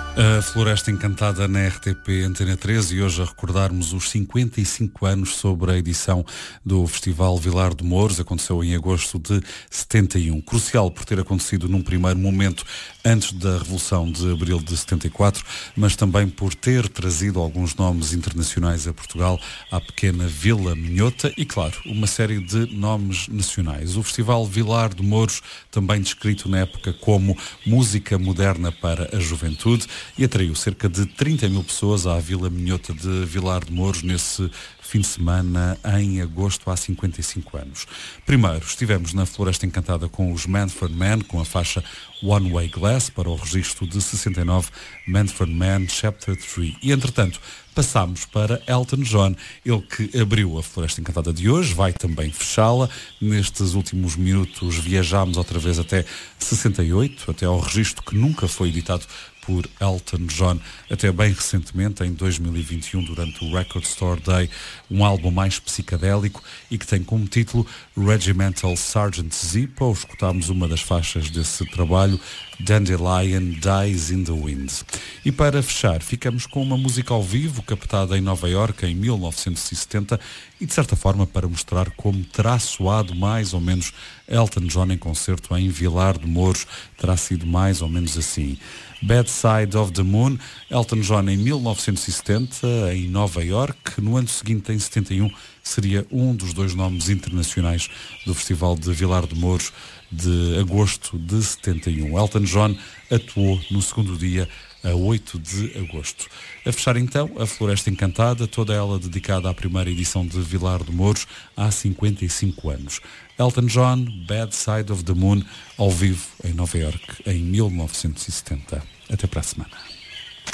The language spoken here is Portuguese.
A Floresta Encantada na RTP Antena 13 e hoje a recordarmos os 55 anos sobre a edição do Festival Vilar de Mouros. Aconteceu em agosto de 71. Crucial por ter acontecido num primeiro momento antes da Revolução de Abril de 74, mas também por ter trazido alguns nomes internacionais a Portugal, à pequena Vila Minhota e, claro, uma série de nomes nacionais. O Festival Vilar de Mouros, também descrito na época como música moderna para a juventude, e atraiu cerca de 30 mil pessoas à Vila Minhota de Vilar de Mouros nesse fim de semana em agosto há 55 anos. Primeiro estivemos na Floresta Encantada com os Manfred Mann, com a faixa One Way Glass para o registro de 69, Manfred Mann Chapter 3. E entretanto passámos para Elton John, ele que abriu a Floresta Encantada de hoje, vai também fechá-la. Nestes últimos minutos viajámos outra vez até 68, até ao registro que nunca foi editado por Elton John, até bem recentemente, em 2021, durante o Record Store Day, um álbum mais psicadélico e que tem como título Regimental Sergeant Zippo. Escutámos uma das faixas desse trabalho, Dandelion Dies in the Wind. E para fechar, ficamos com uma música ao vivo, captada em Nova Iorque em 1970, e de certa forma para mostrar como terá soado mais ou menos Elton John em concerto em Vilar de Mouros. Terá sido mais ou menos assim. Bad Side of the Moon, Elton John em 1970, em Nova Iorque. No ano seguinte, em 71, seria um dos dois nomes internacionais do Festival de Vilar de Mouros de agosto de 71. Elton John atuou no segundo dia, a 8 de agosto. A fechar então, a Floresta Encantada, toda ela dedicada à primeira edição de Vilar de Mouros há 55 anos. Elton John, Bad Side of the Moon, ao vivo em Nova Iorque em 1970. Até para a semana.